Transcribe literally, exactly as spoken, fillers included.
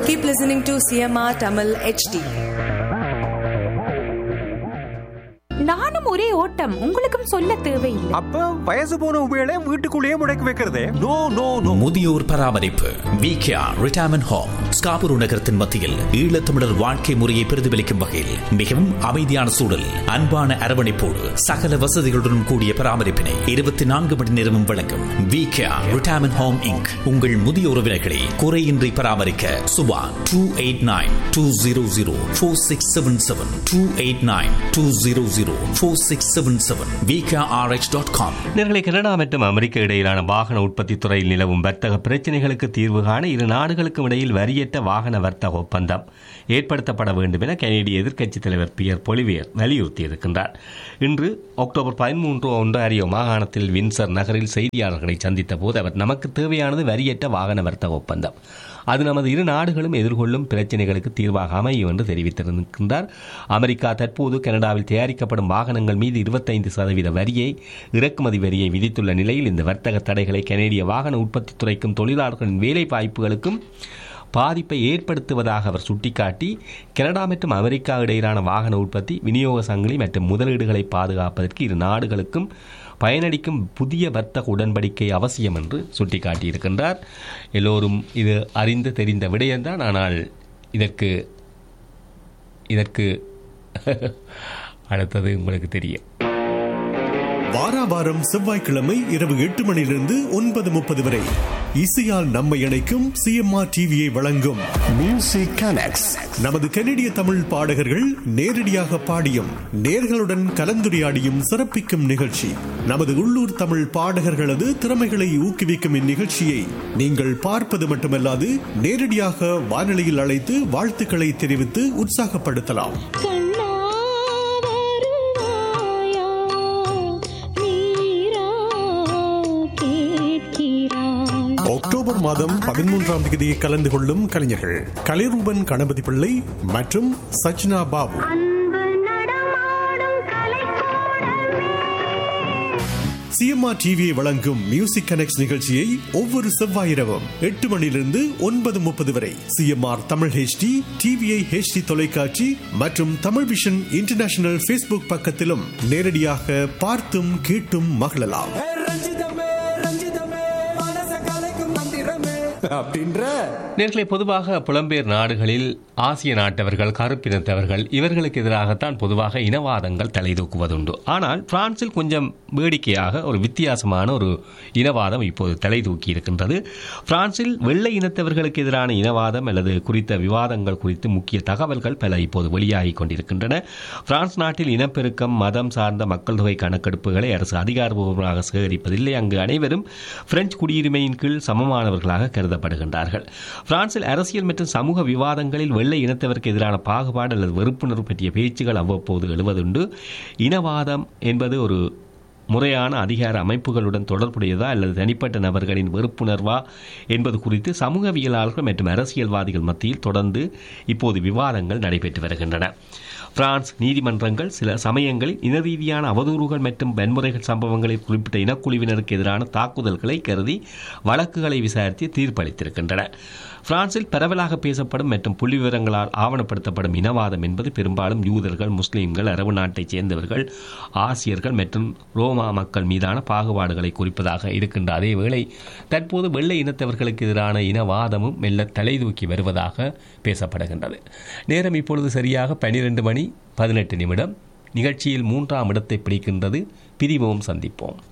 Keep listening to C M R Tamil H D. நானும் ஒரே ஓட்டம், உங்களுக்கும் சொல்ல தேவையில்லை. அப்ப வயசு போன உபயோக வீட்டுக்குள்ளேயே முடக்கி வைக்கிறதே. No no no. முதியோர் பராமரிப்பு விகேஆர் ரிட்டையர்மென்ட் ஹோம் ஸ்காபுரு நகரத்தின் மத்தியில் ஈழத்தமிழர் வாழ்க்கை முறையை பிரதிபலிக்கும் வகையில் மிகவும் அமைதியான சூழல், அன்பான அரவணைப்போடு சகல வசதிகளுடன் கூடிய பராமரிப்பினை இருபத்தி நான்கு மணி நேரமும் வழங்கும் விகேஆர் ரிட்டையர்மென்ட் ஹோம் இன்க். உங்கள் முதிய உறவினர்களை குறையின்றி பராமரிக்க Subha two eight nine two zero zero four six seven seven two eight nine two zero zero four six seven seven V K R H dot com. நேர்களை கனடா மற்றும் அமெரிக்க இடையிலான வாகன உற்பத்தி துறையில் நிலவும் வர்த்தக பிரச்சினைகளுக்கு தீர்வு காண இரு நாடுகளுக்கும் இடையில் வரியற்ற வாகன வர்த்தக ஒப்பந்தம் ஏற்படுத்தப்பட வேண்டும் என கனேடிய எதிர்க்கட்சித் தலைவர் பியர் பொலிவியர் வலியுறுத்தியிருக்கின்றார். இன்று அக்டோபர் பதிமூன்று ஒன்றாரியோ மாகாணத்தில் வின்சர் நகரில் செய்தியாளர்களை சந்தித்த போது அவர், நமக்கு தேவையானது வரியற்ற வாகன வர்த்தக ஒப்பந்தம், அது நமது இரு நாடுகளும் எதிர்கொள்ளும் பிரச்சினைகளுக்கு தீர்வாக அமையும் என்று தெரிவித்திருக்கின்றார். அமெரிக்கா தற்போது கனடாவில் தயாரிக்கப்படும் வாகனங்கள் மீது இருபத்தைந்து சதவீத வரியை இறக்குமதி வரியை விதித்துள்ள நிலையில் இந்த வர்த்தக தடைகளை கனேடிய வாகன உற்பத்தி துறைக்கும் தொழிலாளர்களின் வேலை வாய்ப்புகளுக்கும் பாதிப்பை ஏற்படுத்துவதாக அவர் சுட்டிக்காட்டி, கனடா மற்றும் அமெரிக்கா இடையிலான வாகன உற்பத்தி, விநியோக சங்கிலி மற்றும் முதலீடுகளை பாதுகாப்பதற்கு இரு நாடுகளுக்கும் பயனளிக்கும் புதிய வர்த்தக உடன்படிக்கை அவசியம் என்று சுட்டிக்காட்டியிருக்கின்றார். எல்லோரும் இது அறிந்து தெரிந்த விடயம்தான். ஆனால் இதற்கு இதற்கு அடுத்தது உங்களுக்கு தெரியும். வாராவாரம் செவ்வாய்க்கிழமை இரவு எட்டு மணியிலிருந்து ஒன்பது முப்பது வரை இசையால் நம்மை இணைக்கும் சி எம் ஆர் டிவியை வழங்கும் மியூசிக் கனெக்ட்ஸ். நமது கனடிய தமிழ் பாடகர்கள் நேரடியாக பாடியும் நேர்களுடன் கலந்துரையாடியும் சிறப்பிக்கும் நிகழ்ச்சி. நமது உள்ளூர் தமிழ் பாடகர்களது திறமைகளை ஊக்குவிக்கும் இந்நிகழ்ச்சியை நீங்கள் பார்ப்பது மட்டுமல்லாது நேரடியாக வானொலியில் அழைத்து வாழ்த்துக்களை தெரிவித்து உற்சாகப்படுத்தலாம். அக்டோபர் மாதம் பதிமூன்றாம் தேதியை கலந்து கொள்ளும் கலைஞர்கள் கலைரூபன் கணபதி பிள்ளை மற்றும் சச்னா பாபு. சி எம் ஆர் டிவியை வழங்கும் மியூசிக் கனெக்ட்ஸ் நிகழ்ச்சியை ஒவ்வொரு செவ்வாய் இரவும் எட்டு மணியிலிருந்து ஒன்பது முப்பது வரை C M R Tamil H D, TVI H D தொலைக்காட்சி மற்றும் தமிழ் விஷன் இன்டர்நேஷனல் ஃபேஸ்புக் பக்கத்திலும் நேரடியாக பார்த்தும் கேட்டும் மகிழலாம். நேர்களை பொதுவாக புலம்பெயர் நாடுகளில் ஆசிய நாட்டவர்கள், கருப்பினத்தவர்கள் இவர்களுக்கு எதிராகத்தான் பொதுவாக இனவாதங்கள் தலைதூக்குவதுண்டு. ஆனால் பிரான்சில் கொஞ்சம் வேடிக்கையாக ஒரு வித்தியாசமான ஒரு இனவாதம் இப்போது தலைதூக்கி இருக்கின்றது. பிரான்சில் வெள்ளை இனத்தவர்களுக்கு எதிரான இனவாதம் அல்லது குறித்த விவாதங்கள் குறித்து முக்கிய தகவல்கள் பல இப்போது வெளியாகி கொண்டிருக்கின்றன. பிரான்ஸ் நாட்டில் இனப்பெருக்கம், மதம் சார்ந்த மக்கள் தொகை கணக்கெடுப்புகளை அரசு அதிகாரப்பூர்வமாக சேகரிப்பதில்லை. அங்கு அனைவரும் பிரெஞ்சு குடியுரிமையின் கீழ் சமமானவர்களாக கருதப்படுகின்றார்கள். பிரான்சில் அரசியல் மற்றும் சமூக விவாதங்களில் வெள்ளை இனத்தவருக்கு எதிரான பாகுபாடு அல்லது வெறுப்புணர்வு பற்றிய பேச்சுகள் அவ்வப்போது எழுவதுண்டு. இனவாதம் என்பது ஒரு முறையான அதிகார அமைப்புகளுடன் தொடர்புடையதா அல்லது தனிப்பட்ட நபர்களின் வெறுப்புணர்வா என்பது குறித்து சமூகவியலாளர்கள் மற்றும் அரசியல்வாதிகள் மத்தியில் தொடர்ந்து இப்போது விவாதங்கள் நடைபெற்று வருகின்றன. பிரான்ஸ் நீதிமன்றங்கள் சில சமயங்களில் இன ரீதியான அவதூறுகள் மற்றும் வன்முறைகள் சம்பவங்களில் குறிப்பிட்ட இனக்குழுவினருக்கு எதிரான தாக்குதல்களை கருதி வழக்குகளை விசாரித்து தீர்ப்பளித்திருக்கின்றன. பிரான்சில் பரவலாக பேசப்படும் மற்றும் புள்ளி விவரங்களால் ஆவணப்படுத்தப்படும் இனவாதம் என்பது பெரும்பாலும் யூதர்கள், முஸ்லீம்கள், அரபு நாட்டைச் சேர்ந்தவர்கள், ஆசியர்கள் மற்றும் ரோமா மக்கள் மீதான பாகுபாடுகளை குறிப்பதாக இருக்கின்ற அதேவேளை தற்போது வெள்ளை இனத்தவர்களுக்கு எதிரான இனவாதமும் மெல்ல தலைதூக்கி வருவதாக பேசப்படுகின்றது. நேரம் இப்பொழுது சரியாக பனிரெண்டு மணி பதினெட்டு நிமிடம். நிகழ்ச்சியில் மூன்றாம் இடத்தை பிடிக்கின்றது. பிரிவோம், சந்திப்போம்.